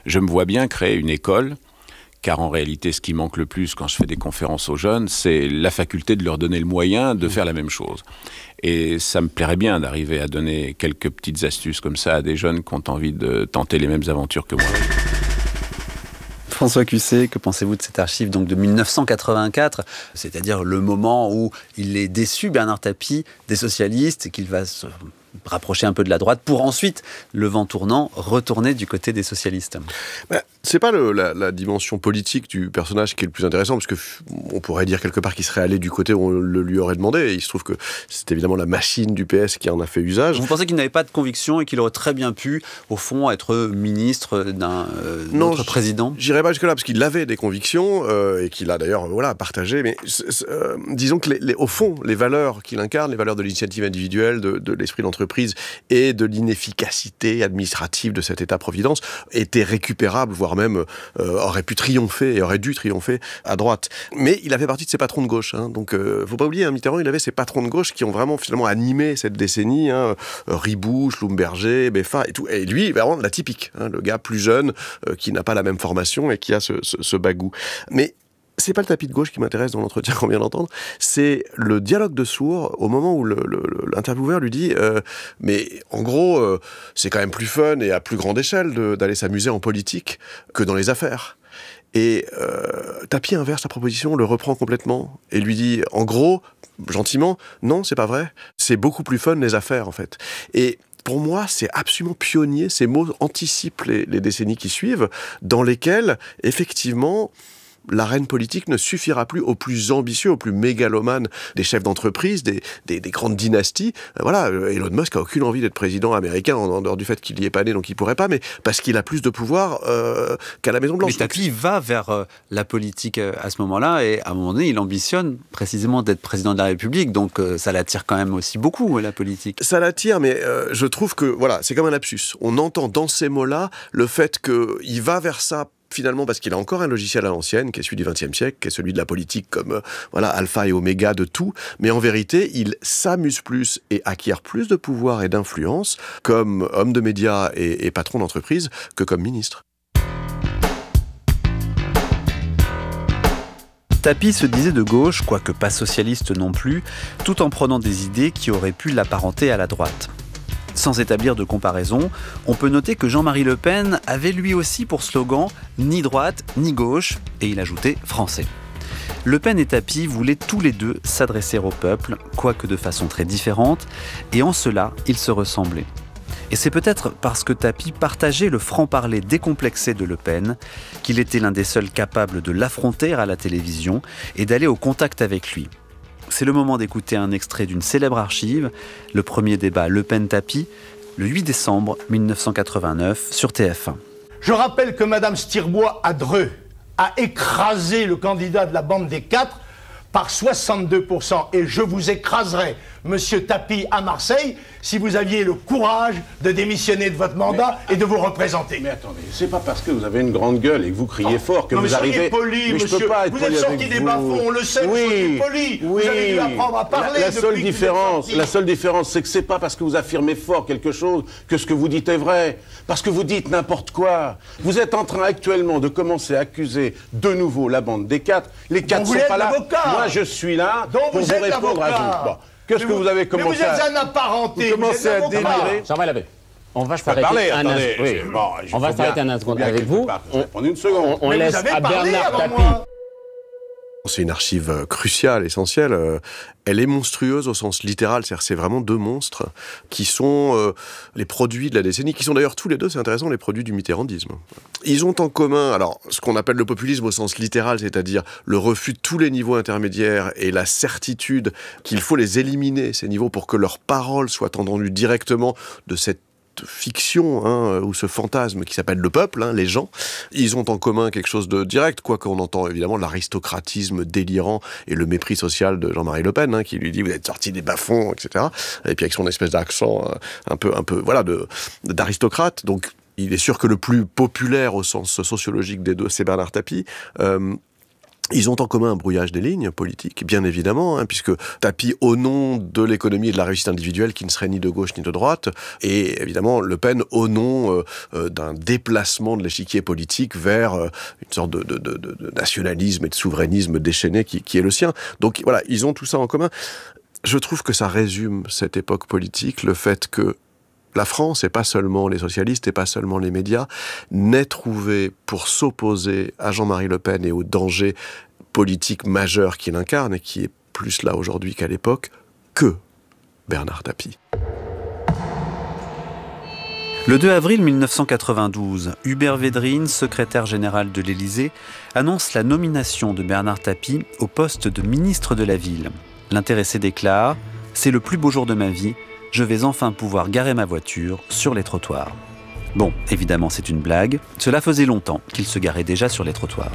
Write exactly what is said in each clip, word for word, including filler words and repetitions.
Je me vois bien créer une école, car en réalité, ce qui manque le plus quand je fais des conférences aux jeunes, c'est la faculté de leur donner le moyen de faire la même chose. Et ça me plairait bien d'arriver à donner quelques petites astuces comme ça à des jeunes qui ont envie de tenter les mêmes aventures que moi. François Cusset, que pensez-vous de cette archive donc de mille neuf cent quatre-vingt-quatre, c'est-à-dire le moment où il est déçu, Bernard Tapie, des socialistes, et qu'il va se rapprocher un peu de la droite pour ensuite, le vent tournant, retourner du côté des socialistes. Bah, c'est pas le, la, la dimension politique du personnage qui est le plus intéressant, parce que on pourrait dire quelque part qu'il serait allé du côté où on le lui aurait demandé, et il se trouve que c'est évidemment la machine du P S qui en a fait usage. Vous pensez qu'il n'avait pas de conviction et qu'il aurait très bien pu, au fond, être ministre d'un euh, non, autre président ? J'irais pas jusque-là, parce qu'il avait des convictions, euh, et qu'il a d'ailleurs voilà, partagé, mais euh, disons que les, les, au fond, les valeurs qu'il incarne, les valeurs de l'initiative individuelle, de, de l'esprit d'entreprise, et de l'inefficacité administrative de cet État-providence étaient récupérables, voire même euh, auraient pu triompher et auraient dû triompher à droite. Mais il a fait partie de ces patrons de gauche. Hein. Donc, euh, faut pas oublier, hein, Mitterrand, il avait ces patrons de gauche qui ont vraiment finalement animé cette décennie. Hein, Ribou, Schlumberger, Beffa et tout. Et lui, vraiment la typique, hein, le gars plus jeune euh, qui n'a pas la même formation et qui a ce, ce, ce bagou. Mais c'est pas le tapis de gauche qui m'intéresse dans l'entretien qu'on vient d'entendre, c'est le dialogue de sourds au moment où le, le, l'intervieweur lui dit euh, mais en gros euh, c'est quand même plus fun et à plus grande échelle de, d'aller s'amuser en politique que dans les affaires. Et euh, Tapie inverse la proposition, le reprend complètement et lui dit en gros, gentiment, non c'est pas vrai, c'est beaucoup plus fun les affaires en fait. Et pour moi, c'est absolument pionnier, ces mots anticipent les, les décennies qui suivent, dans lesquelles effectivement l'arène politique ne suffira plus aux plus ambitieux, aux plus mégalomanes des chefs d'entreprise, des, des, des grandes dynasties. Euh, voilà, Elon Musk a aucune envie d'être président américain, en, en dehors du fait qu'il n'y est pas né, donc il pourrait pas, mais parce qu'il a plus de pouvoir euh, qu'à la Maison-Blanche. Mais Tapie va vers euh, la politique euh, à ce moment-là, et à un moment donné, il ambitionne précisément d'être président de la République, donc euh, ça l'attire quand même aussi beaucoup, la politique. Ça l'attire, mais euh, je trouve que, voilà, c'est comme un lapsus. On entend dans ces mots-là le fait qu'il va vers ça finalement parce qu'il a encore un logiciel à l'ancienne, qui est celui du vingtième siècle, qui est celui de la politique comme euh, voilà, alpha et oméga de tout, mais en vérité, il s'amuse plus et acquiert plus de pouvoir et d'influence comme homme de médias et, et patron d'entreprise que comme ministre. Tapie se disait de gauche, quoique pas socialiste non plus, tout en prenant des idées qui auraient pu l'apparenter à la droite. Sans établir de comparaison, on peut noter que Jean-Marie Le Pen avait lui aussi pour slogan « ni droite, ni gauche » et il ajoutait « français ». Le Pen et Tapie voulaient tous les deux s'adresser au peuple, quoique de façon très différente, et en cela, ils se ressemblaient. Et c'est peut-être parce que Tapie partageait le franc-parler décomplexé de Le Pen qu'il était l'un des seuls capables de l'affronter à la télévision et d'aller au contact avec lui. C'est le moment d'écouter un extrait d'une célèbre archive, le premier débat Le Pen-Tapie, le huit décembre mille neuf cent quatre-vingt-neuf sur T F un. Je rappelle que Madame Stirbois à Dreux a écrasé le candidat de la bande des quatre par soixante-deux pour cent. Et je vous écraserai, Monsieur Tapie, à Marseille, si vous aviez le courage de démissionner de votre mandat mais, et de vous représenter. Mais attendez, c'est pas parce que vous avez une grande gueule et que vous criez oh, fort que non, vous mais arrivez... Poli, mais monsieur, je peux pas être vous poli êtes sorti des bas-fonds, on le sait, oui, vous soyez poli. Oui, vous avez dû apprendre à parler la, la seule depuis différence, que vous êtes La seule différence, c'est que c'est pas parce que vous affirmez fort quelque chose que ce que vous dites est vrai. Parce que vous dites n'importe quoi. Vous êtes en train actuellement de commencer à accuser de nouveau la bande des quatre. Les quatre Donc sont pas là. Avocat. Moi, je suis là Donc pour vous, vous répondre avocat. à vous. Bon. Qu'est-ce que vous, vous avez commencé Mais vous êtes à... un apparenté. Vous commencez à délirer. Jean-Marie Labbé, on va je peux s'arrêter parler, un attendez. instant. Oui. Bon, on va s'arrêter un instant avec vous. On, on, une seconde. On, on laisse à Bernard Tapie. C'est une archive cruciale, essentielle. Elle est monstrueuse au sens littéral, c'est-à-dire c'est vraiment deux monstres qui sont euh, les produits de la décennie, qui sont d'ailleurs tous les deux, c'est intéressant, les produits du mitterrandisme. Ils ont en commun, alors, ce qu'on appelle le populisme au sens littéral, c'est-à-dire le refus de tous les niveaux intermédiaires et la certitude qu'il faut les éliminer, ces niveaux, pour que leurs paroles soient entendues directement de cette fiction, hein, ou ce fantasme qui s'appelle le peuple, hein, les gens. Ils ont en commun quelque chose de direct, quoique on entend évidemment l'aristocratisme délirant et le mépris social de Jean-Marie Le Pen, hein, qui lui dit vous êtes sorti des bas-fonds, et cetera. Et puis avec son espèce d'accent euh, un peu, un peu, voilà, de, d'aristocrate. Donc il est sûr que le plus populaire au sens sociologique des deux, c'est Bernard Tapie. Euh, Ils ont en commun un brouillage des lignes politiques, bien évidemment, hein, puisque Tapie au nom de l'économie et de la réussite individuelle qui ne serait ni de gauche ni de droite, et évidemment Le Pen au nom euh, euh, d'un déplacement de l'échiquier politique vers euh, une sorte de, de, de, de nationalisme et de souverainisme déchaîné qui, qui est le sien. Donc voilà, ils ont tout ça en commun. Je trouve que ça résume cette époque politique, le fait que la France, et pas seulement les socialistes, et pas seulement les médias, n'ait trouvé pour s'opposer à Jean-Marie Le Pen et au danger politique majeur qu'il incarne, et qui est plus là aujourd'hui qu'à l'époque, que Bernard Tapie. Le deux avril mille neuf cent quatre-vingt-douze, Hubert Védrine, secrétaire général de l'Élysée, annonce la nomination de Bernard Tapie au poste de ministre de la Ville. L'intéressé déclare « C'est le plus beau jour de ma vie. Je vais enfin pouvoir garer ma voiture sur les trottoirs. » Bon, évidemment, c'est une blague. Cela faisait longtemps qu'il se garait déjà sur les trottoirs.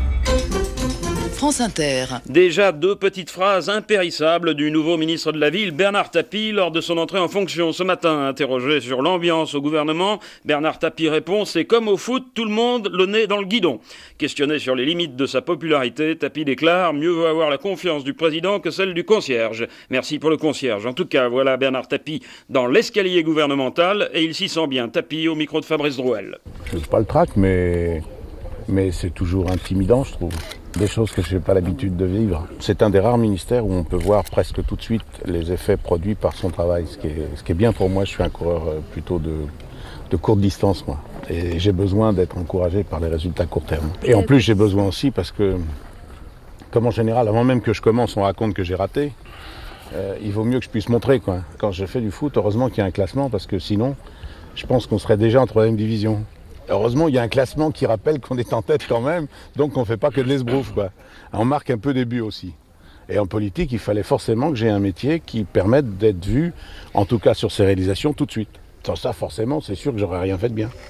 France Inter. Déjà deux petites phrases impérissables du nouveau ministre de la Ville, Bernard Tapie, lors de son entrée en fonction ce matin. Interrogé sur l'ambiance au gouvernement, Bernard Tapie répond « C'est comme au foot, tout le monde le nez dans le guidon ». Questionné sur les limites de sa popularité, Tapie déclare « Mieux vaut avoir la confiance du président que celle du concierge ». Merci pour le concierge. En tout cas, voilà Bernard Tapie dans l'escalier gouvernemental et il s'y sent bien. Tapie au micro de Fabrice Drouel. Je ne sais pas le trac, mais, mais c'est toujours intimidant, je trouve. Des choses que je n'ai pas l'habitude de vivre. C'est un des rares ministères où on peut voir presque tout de suite les effets produits par son travail. Ce qui est, ce qui est bien pour moi, je suis un coureur plutôt de, de courte distance, moi. Et j'ai besoin d'être encouragé par les résultats court terme. Et en plus, j'ai besoin aussi parce que, comme en général, avant même que je commence, on raconte que j'ai raté. Euh, il vaut mieux que je puisse montrer, quoi. Quand je fais du foot, heureusement qu'il y a un classement parce que sinon, je pense qu'on serait déjà en troisième division. Heureusement, il y a un classement qui rappelle qu'on est en tête quand même, donc on ne fait pas que de l'esbrouf, quoi. On marque un peu des buts aussi. Et en politique, il fallait forcément que j'ai un métier qui permette d'être vu, en tout cas sur ses réalisations, tout de suite. Sans ça, forcément, c'est sûr que j'aurais rien fait de bien.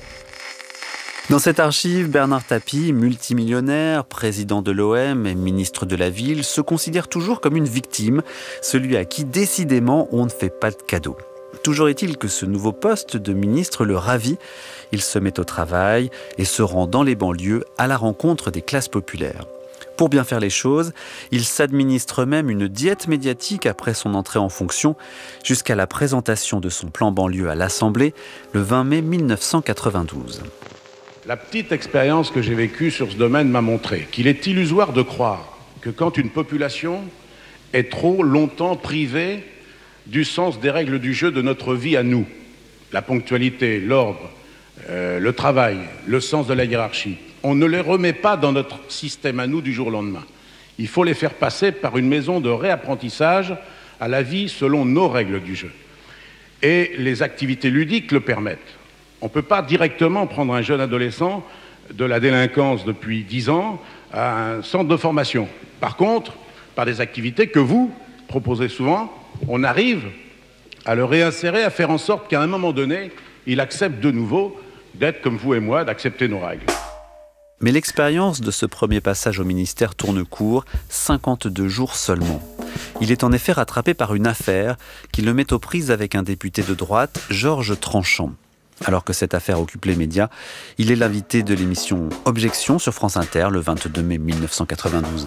Dans cette archive, Bernard Tapie, multimillionnaire, président de l'O M et ministre de la Ville, se considère toujours comme une victime, celui à qui décidément on ne fait pas de cadeaux. Toujours est-il que ce nouveau poste de ministre le ravit. Il se met au travail et se rend dans les banlieues à la rencontre des classes populaires. Pour bien faire les choses, il s'administre même une diète médiatique après son entrée en fonction, jusqu'à la présentation de son plan banlieue à l'Assemblée le vingt mai mille neuf cent quatre-vingt-douze. La petite expérience que j'ai vécue sur ce domaine m'a montré qu'il est illusoire de croire que quand une population est trop longtemps privée du sens des règles du jeu de notre vie à nous, la ponctualité, l'ordre, euh, le travail, le sens de la hiérarchie, on ne les remet pas dans notre système à nous du jour au lendemain. Il faut les faire passer par une maison de réapprentissage à la vie selon nos règles du jeu. Et les activités ludiques le permettent. On ne peut pas directement prendre un jeune adolescent de la délinquance depuis dix ans à un centre de formation. Par contre, par des activités que vous proposez souvent, on arrive à le réinsérer, à faire en sorte qu'à un moment donné, il accepte de nouveau d'être comme vous et moi, d'accepter nos règles. Mais l'expérience de ce premier passage au ministère tourne court, cinquante-deux jours seulement. Il est en effet rattrapé par une affaire qui le met aux prises avec un député de droite, Georges Tranchant. Alors que cette affaire occupe les médias, il est l'invité de l'émission Objection sur France Inter le vingt-deux mai mille neuf cent quatre-vingt-douze.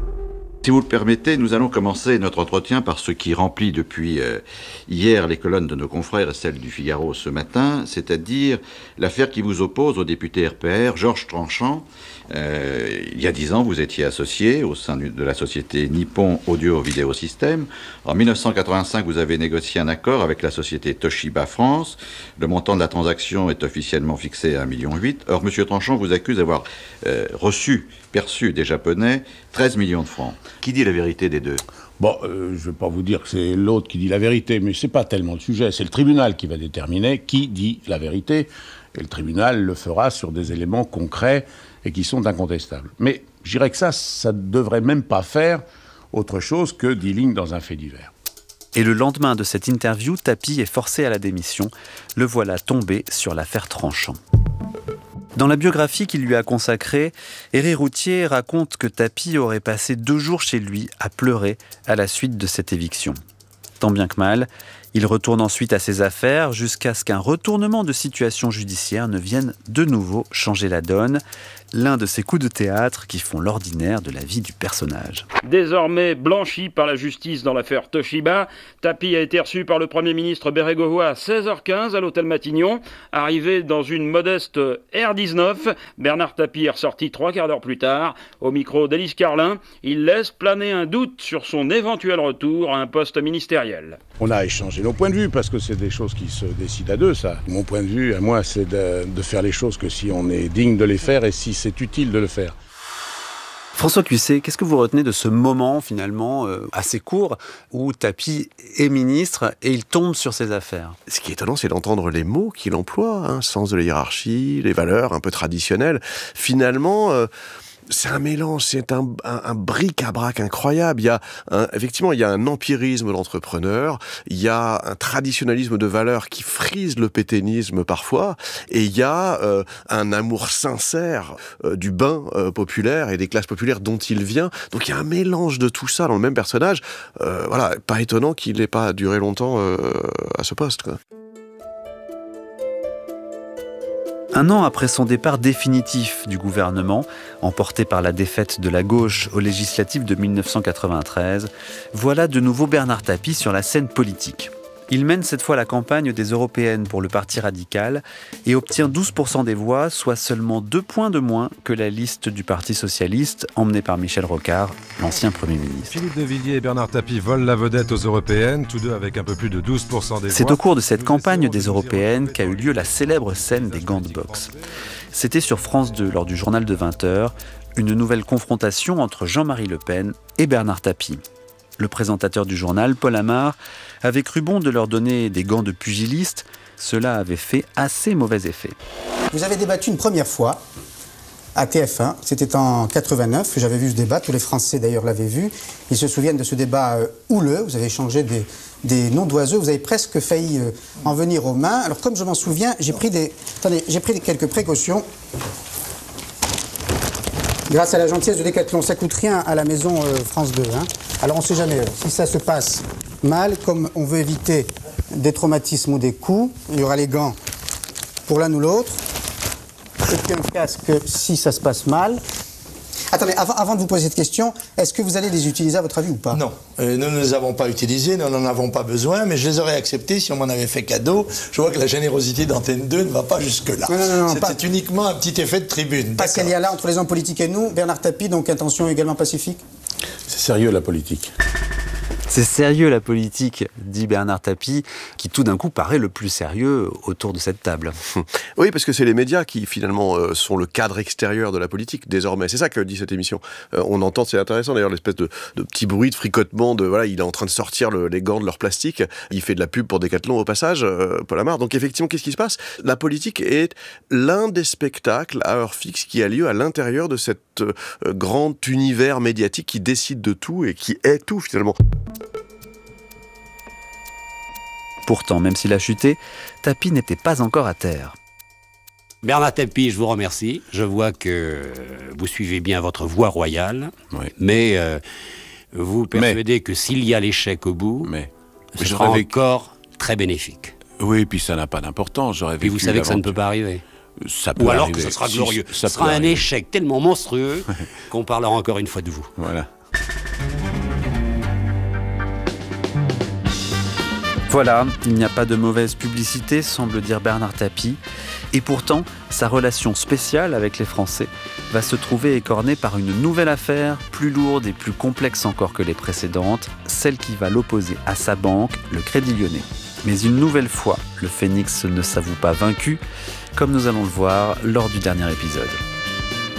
Si vous le permettez, nous allons commencer notre entretien par ce qui remplit depuis euh, hier les colonnes de nos confrères et celles du Figaro ce matin, c'est-à-dire l'affaire qui vous oppose au député R P R, Georges Tranchant. Euh, il y a dix ans, vous étiez associé au sein de la société Nippon Audio Vidéo System. En mille neuf cent quatre-vingt-cinq, vous avez négocié un accord avec la société Toshiba France. Le montant de la transaction est officiellement fixé à un virgule huit million. Or, M. Tranchant vous accuse d'avoir euh, reçu, perçu des Japonais treize millions de francs. Qui dit la vérité des deux ? Bon, euh, je ne vais pas vous dire que c'est l'autre qui dit la vérité, mais ce n'est pas tellement le sujet. C'est le tribunal qui va déterminer qui dit la vérité. Et le tribunal le fera sur des éléments concrets et qui sont incontestables. Mais je dirais que ça, ça ne devrait même pas faire autre chose que dix lignes dans un fait divers. Et le lendemain de cette interview, Tapie est forcé à la démission. Le voilà tombé sur l'affaire Tranchant. Dans la biographie qu'il lui a consacrée, Éric Routhier raconte que Tapie aurait passé deux jours chez lui à pleurer à la suite de cette éviction. Tant bien que mal, Il retourne ensuite à ses affaires jusqu'à ce qu'un retournement de situation judiciaire ne vienne de nouveau changer la donne. L'un de ces coups de théâtre qui font l'ordinaire de la vie du personnage. Désormais blanchi par la justice dans l'affaire Toshiba, Tapie a été reçu par le Premier ministre Bérégovoy à seize heures quinze à l'hôtel Matignon. Arrivé dans une modeste R dix-neuf, Bernard Tapie est ressorti trois quarts d'heure plus tard. Au micro d'Élise Carlin, il laisse planer un doute sur son éventuel retour à un poste ministériel. On a échangé nos points de vue parce que c'est des choses qui se décident à deux, ça. Mon point de vue, à moi, c'est de, de faire les choses que si on est digne de les faire et si c'est utile de le faire. François Cuisset, qu'est-ce que vous retenez de ce moment, finalement, euh, assez court, où Tapie est ministre et il tombe sur ses affaires? Ce qui est étonnant, c'est d'entendre les mots qu'il emploie, hein, sens de la hiérarchie, les valeurs un peu traditionnelles. Finalement... Euh C'est un mélange, c'est un, un, un bric-à-brac incroyable. Il y a un, effectivement, il y a un empirisme de l'entrepreneur, il y a un traditionnalisme de valeurs qui frise le pétainisme parfois, et il y a euh, un amour sincère euh, du bain euh, populaire et des classes populaires dont il vient. Donc il y a un mélange de tout ça dans le même personnage. Euh, voilà, pas étonnant qu'il n'ait pas duré longtemps euh, à ce poste, quoi. Un an après son départ définitif du gouvernement, emporté par la défaite de la gauche aux législatives de mille neuf cent quatre-vingt-treize, voilà de nouveau Bernard Tapie sur la scène politique. Il mène cette fois la campagne des européennes pour le Parti radical et obtient douze pour cent des voix, soit seulement deux points de moins que la liste du Parti socialiste emmenée par Michel Rocard, l'ancien Premier ministre. Philippe de Villiers et Bernard Tapie volent la vedette aux européennes, tous deux avec un peu plus de douze pour cent des voix. C'est au cours de cette campagne des européennes qu'a eu lieu la célèbre scène des gants de boxe. C'était sur France deux lors du journal de vingt heures, une nouvelle confrontation entre Jean-Marie Le Pen et Bernard Tapie. Le présentateur du journal, Paul Amar, avait cru bon de leur donner des gants de pugiliste. Cela avait fait assez mauvais effet. Vous avez débattu une première fois à T F un, c'était en quatre-vingt-neuf, j'avais vu ce débat, tous les Français d'ailleurs l'avaient vu. Ils se souviennent de ce débat euh, houleux, vous avez échangé des, des noms d'oiseaux, vous avez presque failli euh, en venir aux mains. Alors comme je m'en souviens, j'ai pris, des, attendez, j'ai pris quelques précautions. Grâce à la gentillesse de Décathlon, ça coûte rien à la maison euh, France deux. Hein. Alors on ne sait jamais, si ça se passe mal, comme on veut éviter des traumatismes ou des coups, il y aura les gants pour l'un ou l'autre, et puis un casque si ça se passe mal. Attendez, avant, avant de vous poser cette question, est-ce que vous allez les utiliser à votre avis ou pas? Non, euh, nous ne les avons pas utilisés, nous n'en avons pas besoin, mais je les aurais acceptés si on m'en avait fait cadeau. Je vois que la générosité d'Antenne deux ne va pas jusque-là. Non, non, non, non, C'était pas... uniquement un petit effet de tribune. Pas qu'il y a là entre les hommes politiques et nous. Bernard Tapie, donc intention également pacifique? C'est sérieux la politique. C'est sérieux la politique, dit Bernard Tapie, qui tout d'un coup paraît le plus sérieux autour de cette table. Oui, parce que c'est les médias qui finalement euh, sont le cadre extérieur de la politique désormais. C'est ça que dit cette émission. Euh, on entend, c'est intéressant d'ailleurs, l'espèce de, de petit bruit de fricotement, de voilà, il est en train de sortir le, les gants de leur plastique. Il fait de la pub pour Décathlon au passage, euh, Paul Amar. Donc effectivement, qu'est-ce qui se passe? La politique est l'un des spectacles à heure fixe qui a lieu à l'intérieur de cet euh, grand univers médiatique qui décide de tout et qui est tout finalement. Pourtant, même s'il a chuté, Tapie n'était pas encore à terre. Bernard Tapie, je vous remercie. Je vois que vous suivez bien votre voie royale, oui. mais euh, vous persuadez mais, que s'il y a l'échec au bout, mais, ce mais sera encore très bénéfique. Oui, puis ça n'a pas d'importance. J'aurais puis vous savez que ça ne peut pas arriver. Ça peut Ou alors arriver. que ce sera Si, glorieux. ça ce sera un arriver. échec tellement monstrueux qu'on parlera encore une fois de vous. Voilà. Voilà, il n'y a pas de mauvaise publicité, semble dire Bernard Tapie. Et pourtant, sa relation spéciale avec les Français va se trouver écornée par une nouvelle affaire, plus lourde et plus complexe encore que les précédentes, celle qui va l'opposer à sa banque, le Crédit Lyonnais. Mais une nouvelle fois, le Phénix ne s'avoue pas vaincu, comme nous allons le voir lors du dernier épisode.